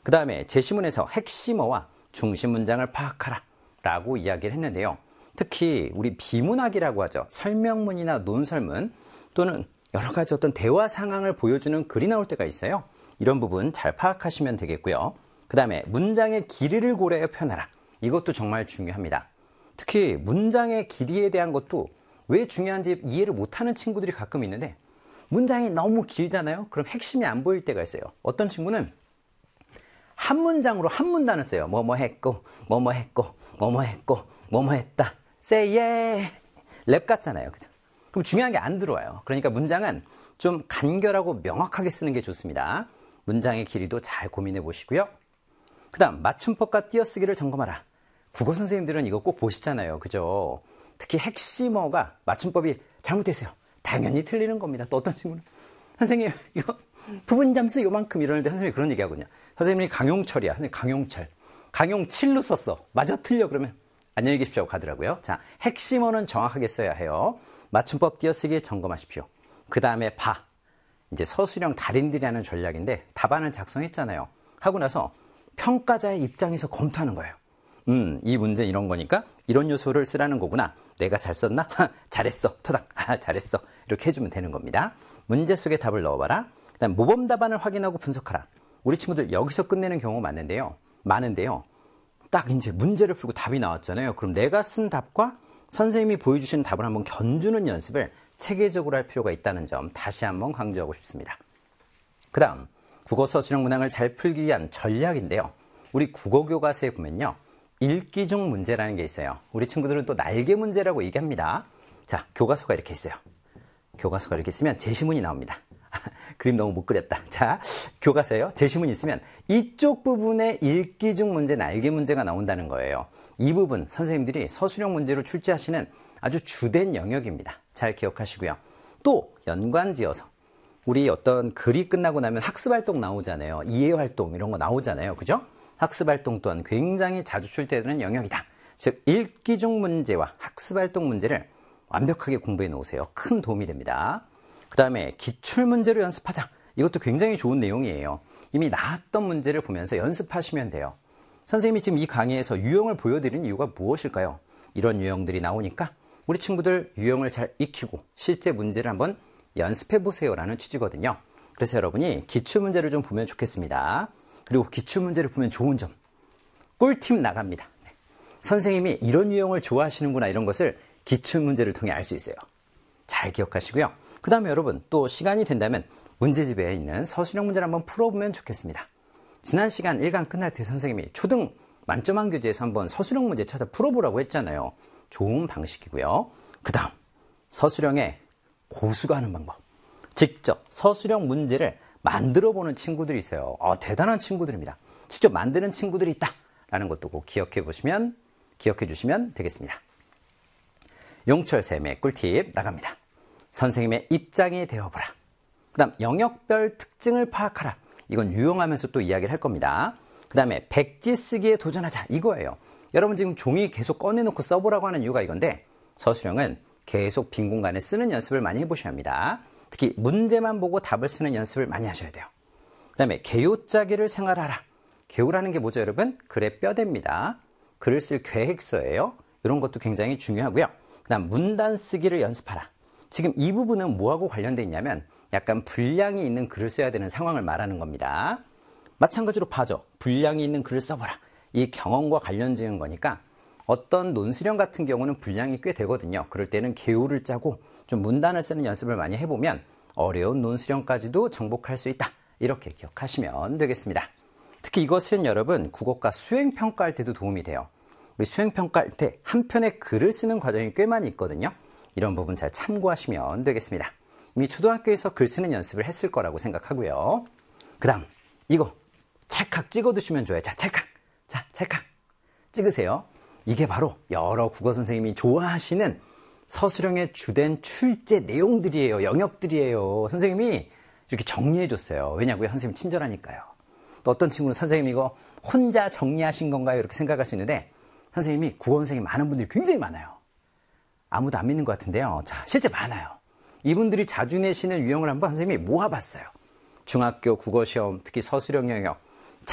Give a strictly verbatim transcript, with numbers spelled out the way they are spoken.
그 다음에 제시문에서 핵심어와 중심 문장을 파악하라 라고 이야기를 했는데요. 특히 우리 비문학이라고 하죠. 설명문이나 논설문 또는 여러 가지 어떤 대화 상황을 보여주는 글이 나올 때가 있어요. 이런 부분 잘 파악하시면 되겠고요. 그 다음에 문장의 길이를 고려해 표현하라. 이것도 정말 중요합니다. 특히 문장의 길이에 대한 것도 왜 중요한지 이해를 못하는 친구들이 가끔 있는데 문장이 너무 길잖아요. 그럼 핵심이 안 보일 때가 있어요. 어떤 친구는 한 문장으로 한 문단을 써요. 뭐뭐 했고 뭐뭐 했고 뭐뭐 했고 뭐뭐 했다. say yeah. 랩 같잖아요. 그죠? 그럼 중요한 게 안 들어와요. 그러니까 문장은 좀 간결하고 명확하게 쓰는 게 좋습니다. 문장의 길이도 잘 고민해 보시고요. 그 다음 맞춤법과 띄어쓰기를 점검하라. 국어 선생님들은 이거 꼭 보시잖아요. 그죠? 특히 핵심어가 맞춤법이 잘못됐어요. 당연히 틀리는 겁니다. 또 어떤 친구는 선생님 이거 부분 잠수 요만큼 이러는데 선생님이 그런 얘기하거든요. 선생님이 강용철이야. 선생님 강용철. 강용칠로 썼어. 맞아 틀려 그러면 안녕히 계십시오 하고 가더라고요. 자, 핵심어는 정확하게 써야 해요. 맞춤법 띄어쓰기 점검하십시오. 그 다음에 봐. 이제 서술형 달인들이라는 전략인데 답안을 작성했잖아요. 하고 나서 평가자의 입장에서 검토하는 거예요. 음, 이 문제 이런 거니까 이런 요소를 쓰라는 거구나. 내가 잘 썼나? 잘했어. 토닥. 아, 잘했어. 이렇게 해주면 되는 겁니다. 문제 속에 답을 넣어봐라. 그 다음 모범 답안을 확인하고 분석하라. 우리 친구들 여기서 끝내는 경우가 많은데요. 많은데요. 딱 이제 문제를 풀고 답이 나왔잖아요. 그럼 내가 쓴 답과 선생님이 보여주시는 답을 한번 견주는 연습을 체계적으로 할 필요가 있다는 점 다시 한번 강조하고 싶습니다. 그 다음 국어 서술형 문항을 잘 풀기 위한 전략인데요. 우리 국어교과서에 보면요. 읽기 중 문제라는 게 있어요. 우리 친구들은 또 날개 문제라고 얘기합니다. 자, 교과서가 이렇게 있어요. 교과서가 이렇게 있으면 제시문이 나옵니다. 그림 너무 못 그렸다. 자, 교과서에요. 제시문이 있으면 이쪽 부분에 읽기 중 문제, 날개 문제가 나온다는 거예요. 이 부분 선생님들이 서술형 문제로 출제하시는 아주 주된 영역입니다. 잘 기억하시고요. 또 연관지어서 우리 어떤 글이 끝나고 나면 학습활동 나오잖아요. 이해활동 이런 거 나오잖아요. 그죠? 학습활동 또한 굉장히 자주 출제되는 영역이다. 즉 읽기 중 문제와 학습활동 문제를 완벽하게 공부해 놓으세요. 큰 도움이 됩니다. 그 다음에 기출문제로 연습하자. 이것도 굉장히 좋은 내용이에요. 이미 나왔던 문제를 보면서 연습하시면 돼요. 선생님이 지금 이 강의에서 유형을 보여드리는 이유가 무엇일까요? 이런 유형들이 나오니까 우리 친구들 유형을 잘 익히고 실제 문제를 한번 연습해 보세요라는 취지거든요. 그래서 여러분이 기출문제를 좀 보면 좋겠습니다. 그리고 기출문제를 보면 좋은 점, 꿀팁 나갑니다. 네. 선생님이 이런 유형을 좋아하시는구나 이런 것을 기출문제를 통해 알 수 있어요. 잘 기억하시고요. 그 다음에 여러분 또 시간이 된다면 문제집에 있는 서술형 문제를 한번 풀어보면 좋겠습니다. 지난 시간 일 강 끝날 때 선생님이 초등 만점한 교재에서 한번 서술형 문제 찾아 풀어보라고 했잖아요. 좋은 방식이고요. 그 다음 서술형에 고수가 하는 방법. 직접 서술형 문제를 만들어보는 친구들이 있어요. 어, 대단한 친구들입니다. 직접 만드는 친구들이 있다라는 것도 꼭 기억해 보시면, 기억해 주시면 되겠습니다. 용철쌤의 꿀팁 나갑니다. 선생님의 입장이 되어보라. 그 다음 영역별 특징을 파악하라. 이건 유용하면서 또 이야기를 할 겁니다. 그 다음에 백지 쓰기에 도전하자. 이거예요. 여러분 지금 종이 계속 꺼내놓고 써보라고 하는 이유가 이건데 서술형은 계속 빈 공간에 쓰는 연습을 많이 해보셔야 합니다. 특히 문제만 보고 답을 쓰는 연습을 많이 하셔야 돼요. 그 다음에 개요짜기를 생활하라. 개요라는 게 뭐죠 여러분? 글의 뼈대입니다. 글을 쓸 계획서예요. 이런 것도 굉장히 중요하고요. 그 다음 문단 쓰기를 연습하라. 지금 이 부분은 뭐하고 관련되어 있냐면 약간 분량이 있는 글을 써야 되는 상황을 말하는 겁니다. 마찬가지로 봐줘. 분량이 있는 글을 써보라. 이 경험과 관련 지은 거니까 어떤 논술형 같은 경우는 분량이 꽤 되거든요. 그럴 때는 개요를 짜고 좀 문단을 쓰는 연습을 많이 해보면 어려운 논술형까지도 정복할 수 있다. 이렇게 기억하시면 되겠습니다. 특히 이것은 여러분 국어과 수행평가할 때도 도움이 돼요. 우리 수행평가할 때 한 편의 글을 쓰는 과정이 꽤 많이 있거든요. 이런 부분 잘 참고하시면 되겠습니다. 이미 초등학교에서 글 쓰는 연습을 했을 거라고 생각하고요. 그 다음 이거 찰칵 찍어두시면 좋아요. 자, 찰칵. 자, 찰칵. 찍으세요. 이게 바로 여러 국어 선생님이 좋아하시는 서술형의 주된 출제 내용들이에요. 영역들이에요. 선생님이 이렇게 정리해줬어요. 왜냐고요? 선생님 친절하니까요. 또 어떤 친구는 선생님 이거 혼자 정리하신 건가요? 이렇게 생각할 수 있는데 선생님이 국어 선생님 많은 분들이 굉장히 많아요. 아무도 안 믿는 것 같은데요. 자, 실제 많아요. 이분들이 자주 내시는 유형을 한번 선생님이 모아봤어요. 중학교 국어시험, 특히 서술형 영역,